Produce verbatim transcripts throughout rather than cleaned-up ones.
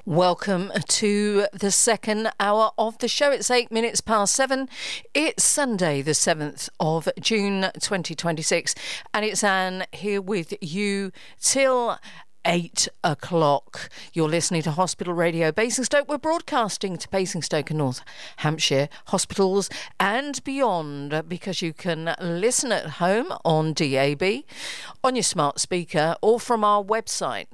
Welcome to the second hour of the show. It's eight minutes past seven. It's Sunday, the seventh of June, twenty twenty-six, and it's Anne here with you till eight o'clock. You're listening to Hospital Radio Basingstoke. We're broadcasting to Basingstoke and North Hampshire hospitals and beyond, because you can listen at home on D A B, on your smart speaker, or from our website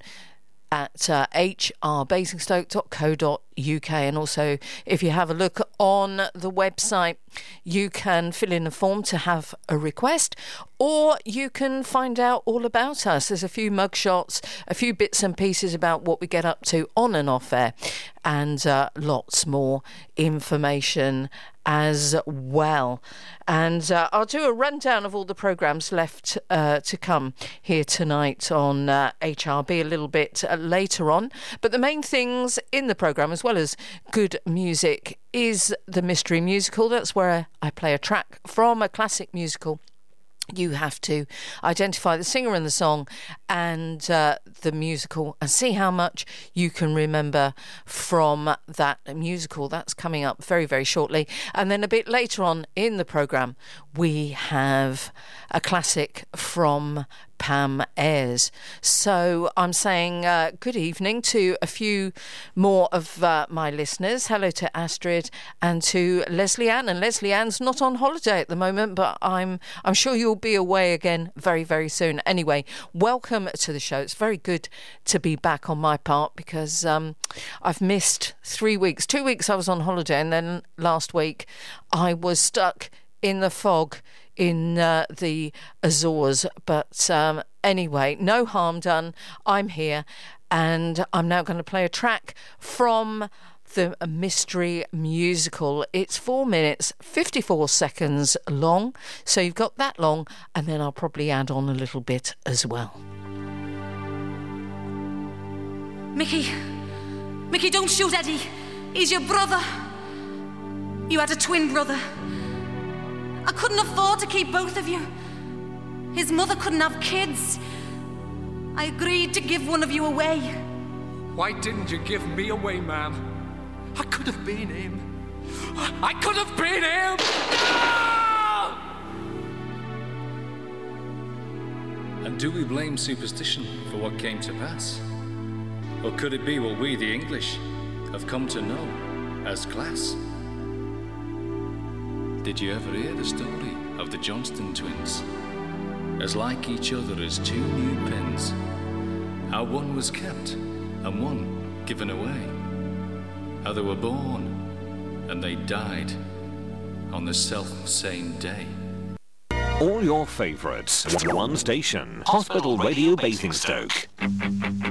at uh, h r basingstoke dot co dot u k. And also, if you have a look on the website, you can fill in a form to have a request, or you can find out all about us. There's a few mugshots, a few bits and pieces about what we get up to on and off air, and uh, lots more information as well. And uh, I'll do a rundown of all the programmes left uh, to come here tonight on uh, H R B a little bit uh, later on. But the main things in the programme, as well as good music, is the Mystery Musical. That's where I play a track from a classic musical. You have to identify the singer and the song and uh, the musical, and see how much you can remember from that musical. That's coming up very, very shortly. And then a bit later on in the programme, we have a classic from Pam Ayres. So I'm saying uh, good evening to a few more of uh, my listeners. Hello to Astrid and to Leslie Ann. And Leslie Ann's not on holiday at the moment, but I'm I'm sure you'll be away again very, very soon. Anyway, welcome to the show. It's very good to be back on my part, because um, I've missed three weeks. Two weeks I was on holiday, and then last week I was stuck in the fog in uh, the Azores. But um, anyway, no harm done. I'm here, and I'm now going to play a track from the Mystery Musical. It's four minutes, fifty-four seconds long, so you've got that long, and then I'll probably add on a little bit as well. Mickey, Mickey, don't shoot Eddie. He's your brother. You had a twin brother. I couldn't afford to keep both of you. His mother couldn't have kids. I agreed to give one of you away. Why didn't you give me away, ma'am? I could have been him. I could have been him! No! And do we blame superstition for what came to pass? Or could it be what we, the English, have come to know as class? Did you ever hear the story of the Johnston twins? As like each other as two new pins, how one was kept and one given away, how they were born and they died on the self-same day. All your favourites, one station, Hospital Radio Basingstoke.